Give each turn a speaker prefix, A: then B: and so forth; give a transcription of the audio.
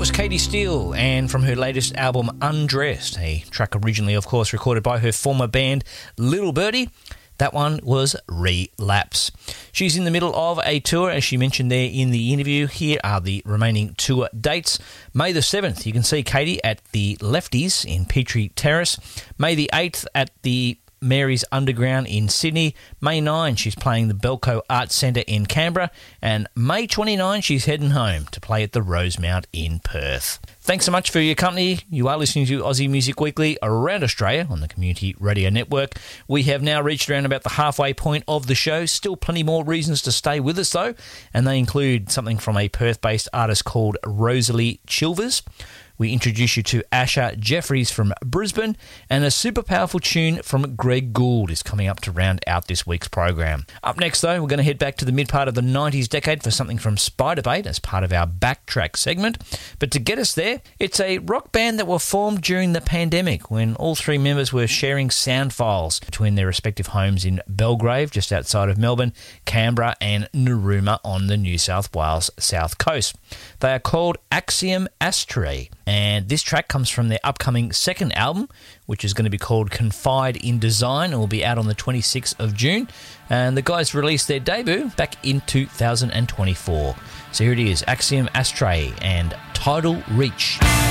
A: Was Katie Steele, and from her latest album Undressed, a track originally of course recorded by her former band Little Birdie. That one was Relapse. She's in the middle of a tour, as she mentioned there in the interview. Here are the remaining tour dates. May the 7th, you can see Katie at the Lefties in Petrie Terrace. May the 8th at the Mary's Underground in Sydney. May 9, she's playing the Belco Arts Centre in Canberra. And May 29, she's heading home to play at the Rosemount in Perth. Thanks so much for your company. You are listening to Aussie Music Weekly around Australia on the Community Radio Network. We have now reached around about the halfway point of the show. Still plenty more reasons to stay with us though, and they include something from a Perth-based artist called Rosalie Chilvers. We introduce you to Asher Jeffries from Brisbane, and a super powerful tune from Greg Gould is coming up to round out this week's program. Up next, though, we're going to head back to the mid part of the 90s decade for something from Spiderbait as part of our Backtrack segment. But to get us there, it's a rock band that were formed during the pandemic when all three members were sharing sound files between their respective homes in Belgrave, just outside of Melbourne, Canberra and Narooma on the New South Wales south coast. They are called Axiom Astray, and this track comes from their upcoming second album, which is going to be called Confide in Design and will be out on the 26th of June. And the guys released their debut back in 2024. So here it is, Axiom Astray and Tidal Reach.